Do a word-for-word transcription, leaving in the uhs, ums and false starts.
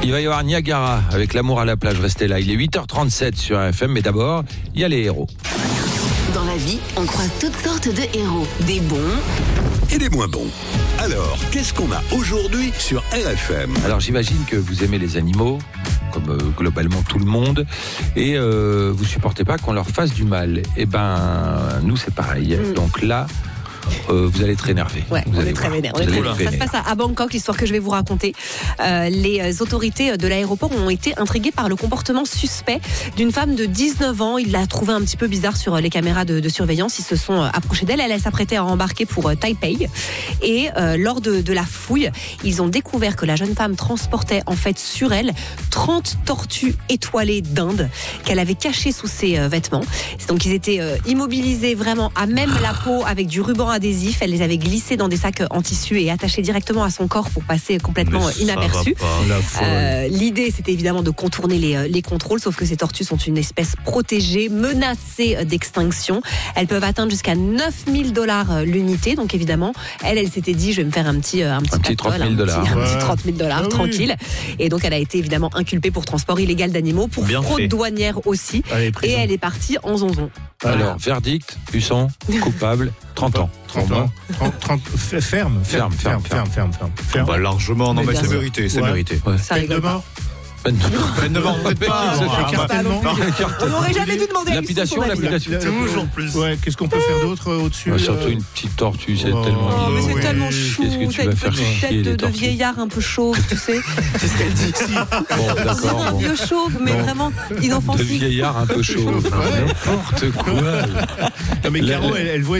Il va y avoir Niagara avec l'amour à la plage. Restez là. Il est huit heures trente-sept sur R F M. Mais d'abord, il y a les héros. Dans la vie, on croise toutes sortes de héros. Des bons et des moins bons. Alors, qu'est-ce qu'on a aujourd'hui sur R F M? Alors, j'imagine que vous aimez les animaux, comme euh, globalement tout le monde, et euh, vous supportez pas qu'on leur fasse du mal. Eh ben, nous, c'est pareil. Mm. Donc là... Euh, vous allez être énervé. Ouais, vous on allez est très vénère. Ça se passe à, à Bangkok, l'histoire que je vais vous raconter. Euh, les autorités de l'aéroport ont été intriguées par le comportement suspect d'une femme de dix-neuf ans. Ils l'a trouvée un petit peu bizarre sur les caméras de, de surveillance. Ils se sont approchés d'elle. Elle, elle s'apprêtait à embarquer pour Taipei. Et euh, lors de, de la fouille, ils ont découvert que la jeune femme transportait en fait sur elle trente tortues étoilées d'Inde qu'elle avait cachées sous ses euh, vêtements. Donc ils étaient euh, immobilisés vraiment à même la peau avec du ruban adhésif. Elle les avait glissés dans des sacs en tissu et attachés directement à son corps pour passer complètement Mais inaperçus. Pas, euh, l'idée, c'était évidemment de contourner les, les contrôles, sauf que ces tortues sont une espèce protégée, menacée d'extinction. Elles peuvent atteindre jusqu'à neuf mille dollars l'unité. Donc évidemment, elle, elle s'était dit, je vais me faire un petit, un petit, un petit trente mille dollars. Un petit, ouais. un petit trente mille dollars, ah, tranquille. Oui. Et donc, elle a été évidemment inculpée pour transport illégal d'animaux, pour Bien fraude fait. douanière aussi. Allez, et elle est partie en zonzon. Alors, voilà. Verdict, Husson, coupable, trente ans. trente ans. trente, trente, ferme, ferme, ferme, ferme, ferme, ferme, ferme. ferme. Bah, largement, non, mais, mais c'est mérité, c'est ouais. mérité. Ouais. Ça peine de mort. Peine de mort, peine de mort, peut-être pas. On n'aurait jamais dû demander. Lapidation, lapidation. Toujours plus. Ouais, qu'est-ce qu'on peut faire d'autre au-dessus? Ah, surtout une petite tortue, c'est oh, tellement. Oh, mais c'est oui. tellement chou. Qu'est-ce que tu t'as vas une faire petite chier tête de, de vieillard un peu chauve, tu sais. C'est ce qu'elle dit ici. Bon, d'accord. Un vieux chauve, mais non. vraiment inoffensif. De vieillard un peu chauve. N'importe quoi. Non, mais Caro, elle, elle voit